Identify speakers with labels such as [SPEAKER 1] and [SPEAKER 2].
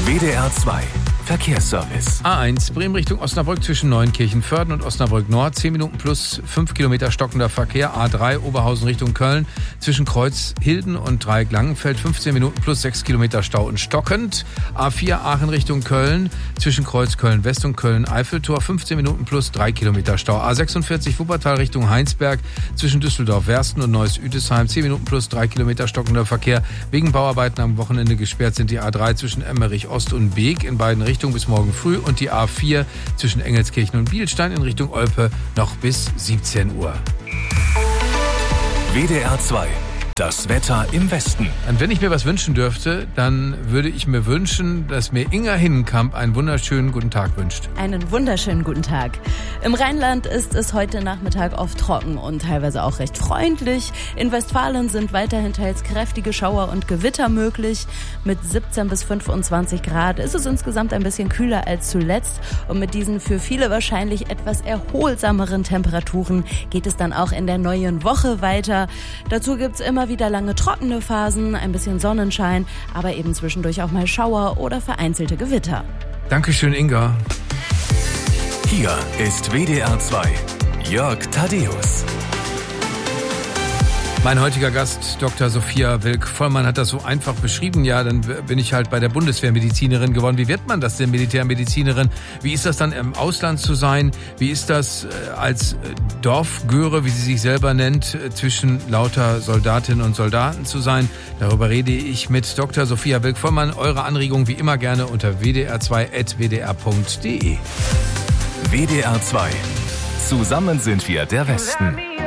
[SPEAKER 1] WDR 2 Verkehrsservice.
[SPEAKER 2] A1 Bremen Richtung Osnabrück zwischen Neunkirchen-Vörden und Osnabrück Nord. 10 Minuten plus 5 Kilometer stockender Verkehr. A3 Oberhausen Richtung Köln zwischen Kreuzhilden und Dreieck-Langenfeld. 15 Minuten plus 6 Kilometer Stau und stockend. A4 Aachen Richtung Köln zwischen Kreuz Köln-West und Köln-Eiffeltor. 15 Minuten plus 3 Kilometer Stau. A46 Wuppertal Richtung Heinsberg zwischen Düsseldorf-Wersten und Neuss-Üdesheim. 10 Minuten plus 3 Kilometer stockender Verkehr. Wegen Bauarbeiten am Wochenende gesperrt sind die A3 zwischen Emmerich Ost und Beek in beiden Richtungen bis morgen früh und die A4 zwischen Engelskirchen und Bielstein in Richtung Olpe noch bis 17 Uhr.
[SPEAKER 1] WDR 2. Das Wetter im Westen.
[SPEAKER 2] Und wenn ich mir was wünschen dürfte, dann würde ich mir wünschen, dass mir Inga Hinnenkamp einen wunderschönen guten Tag wünscht.
[SPEAKER 3] Einen wunderschönen guten Tag. Im Rheinland ist es heute Nachmittag oft trocken und teilweise auch recht freundlich. In Westfalen sind weiterhin teils kräftige Schauer und Gewitter möglich. Mit 17 bis 25 Grad ist es insgesamt ein bisschen kühler als zuletzt. Und mit diesen für viele wahrscheinlich etwas erholsameren Temperaturen geht es dann auch in der neuen Woche weiter. Dazu gibt's immer wieder lange trockene Phasen, ein bisschen Sonnenschein, aber eben zwischendurch auch mal Schauer oder vereinzelte Gewitter.
[SPEAKER 2] Dankeschön, Inga.
[SPEAKER 1] Hier ist WDR 2. Jörg Thaddeus.
[SPEAKER 2] Mein heutiger Gast, Dr. Sophia Wilk-Vollmann, hat das so einfach beschrieben. Ja, dann bin ich halt bei der Bundeswehrmedizinerin geworden. Wie wird man das denn, Militärmedizinerin? Wie ist das dann im Ausland zu sein? Wie ist das als Dorfgöre, wie sie sich selber nennt, zwischen lauter Soldatinnen und Soldaten zu sein? Darüber rede ich mit Dr. Sophia Wilk-Vollmann. Eure Anregungen wie immer gerne unter wdr2.wdr.de.
[SPEAKER 1] WDR 2. Zusammen sind wir der Westen.